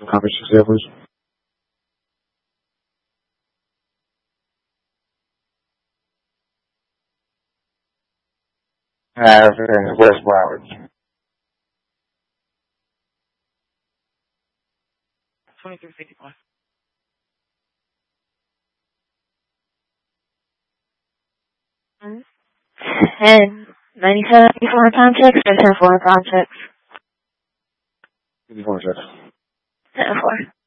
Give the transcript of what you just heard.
Copy 6 please. West Broward. 2351. And 97 before time checks or 10-4 time checks? Before checks. 10-4.